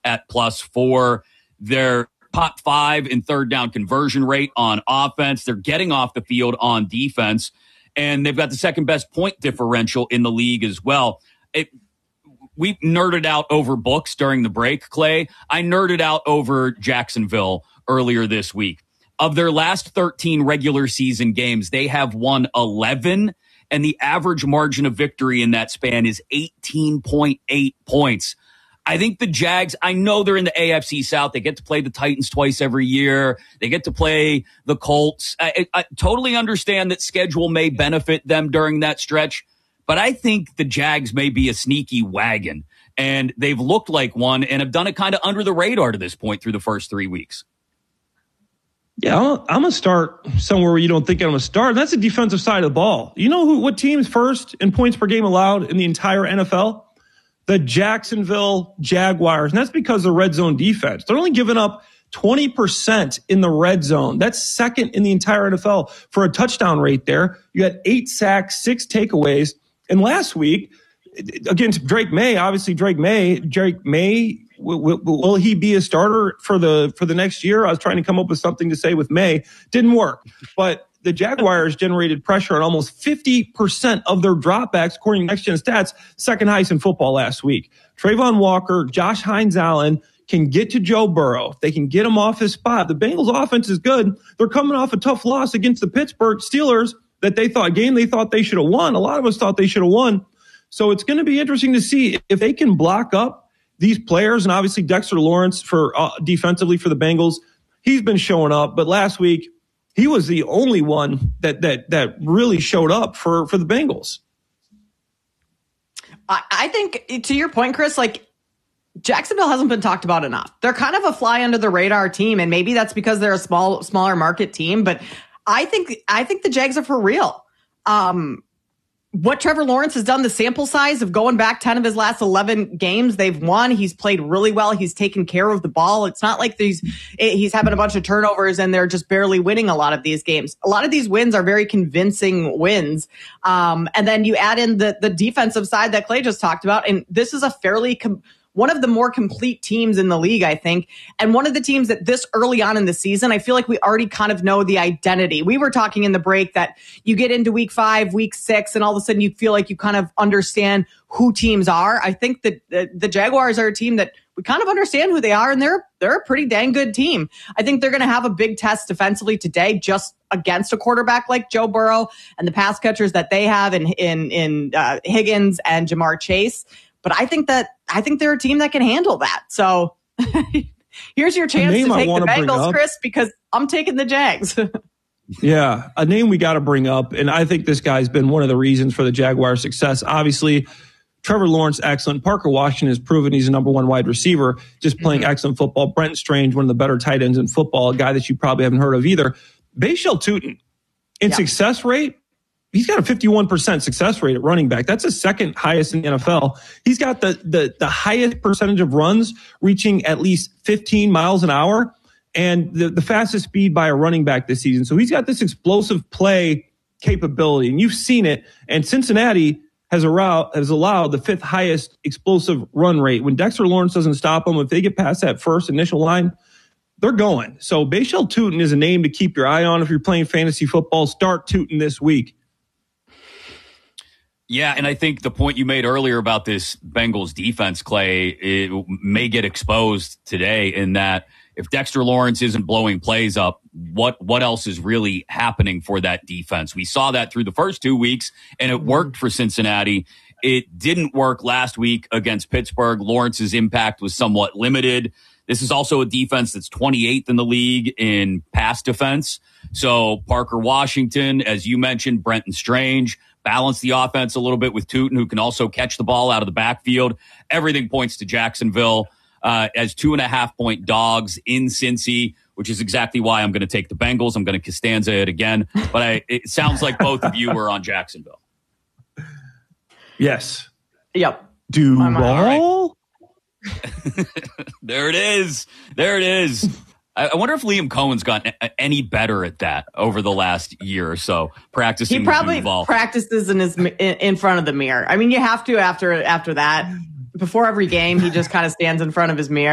at +4. They're top 5 in third down conversion rate on offense. They're getting off the field on defense, and they've got the second best point differential in the league as well. We nerded out over books during the break, Clay. I nerded out over Jacksonville earlier this week. Of their last 13 regular season games, they have won 11, and the average margin of victory in that span is 18.8 points. I think the Jags, I know they're in the AFC South. They get to play the Titans twice every year. They get to play the Colts. I totally understand that schedule may benefit them during that stretch, but I think the Jags may be a sneaky wagon, and they've looked like one and have done it kind of under the radar to this point through the first 3 weeks. Yeah, I'm going to start somewhere where you don't think I'm going to start. And that's the defensive side of the ball. You know what team's first in points per game allowed in the entire NFL? The Jacksonville Jaguars. And that's because of the red zone defense. They're only giving up 20% in the red zone. That's second in the entire NFL for a touchdown rate there. You had 8 sacks, 6 takeaways. And last week, against Drake May, obviously Drake May, will he be a starter for the next year? I was trying to come up with something to say with May. Didn't work. But the Jaguars generated pressure on almost 50% of their dropbacks, according to Next Gen Stats, second highest in football last week. Trayvon Walker, Josh Hines-Allen can get to Joe Burrow. If they can get him off his spot. The Bengals offense is good. They're coming off a tough loss against the Pittsburgh Steelers that they thought they should have won. A lot of us thought they should have won. So it's going to be interesting to see if they can block up these players. And obviously Dexter Lawrence for defensively for the Bengals, he's been showing up. But last week, he was the only one that really showed up for the Bengals. I think, to your point, Chris, like Jacksonville hasn't been talked about enough. They're kind of a fly under the radar team, and maybe that's because they're a smaller market team. But I think the Jags are for real. What Trevor Lawrence has done, the sample size of going back 10 of his last 11 games they've won. He's played really well. He's taken care of the ball. It's not like he's having a bunch of turnovers and they're just barely winning a lot of these games. A lot of these wins are very convincing wins. And then you add in the defensive side that Clay just talked about. And this is a fairly one of the more complete teams in the league, I think. And one of the teams that this early on in the season, I feel like we already kind of know the identity. We were talking in the break that you get into week 5, week 6, and all of a sudden you feel like you kind of understand who teams are. I think that the Jaguars are a team that we kind of understand who they are, and they're a pretty dang good team. I think they're going to have a big test defensively today, just against a quarterback like Joe Burrow and the pass catchers that they have in Higgins and Jamar Chase. But I think they're a team that can handle that. So here's your chance to take the Bengals, Chris, because I'm taking the Jags. Yeah, a name we got to bring up, and I think this guy's been one of the reasons for the Jaguars' success. Obviously, Trevor Lawrence, excellent. Parker Washington has proven he's a number 1 wide receiver, just playing excellent football. Brenton Strange, one of the better tight ends in football, a guy that you probably haven't heard of either. Bashal Tutin, in success rate, he's got a 51% success rate at running back. That's the second highest in the NFL. He's got the highest percentage of runs reaching at least 15 miles an hour and the fastest speed by a running back this season. So he's got this explosive play capability, and you've seen it. And Cincinnati has allowed the 5th highest explosive run rate. When Dexter Lawrence doesn't stop them, if they get past that first initial line, they're going. So Bashal Tutin is a name to keep your eye on if you're playing fantasy football. Start Tutin this week. Yeah, and I think the point you made earlier about this Bengals defense, Clay, it may get exposed today in that if Dexter Lawrence isn't blowing plays up, what else is really happening for that defense? We saw that through the first 2 weeks, and it worked for Cincinnati. It didn't work last week against Pittsburgh. Lawrence's impact was somewhat limited. This is also a defense that's 28th in the league in pass defense. So Parker Washington, as you mentioned, Brenton Strange, balance the offense a little bit with Tutin, who can also catch the ball out of the backfield. Everything points to Jacksonville as 2.5-point dogs in Cincy, which is exactly why I'm going to take the Bengals. I'm going to Costanza it again. But it sounds like both of you were on Jacksonville. Yes. Yep. Duval? There it is. There it is. I wonder if Liam Cohen's gotten any better at that over the last year or so, practicing. He probably practices in front of the mirror. I mean, you have to after that. Before every game, he just kind of stands in front of his mirror.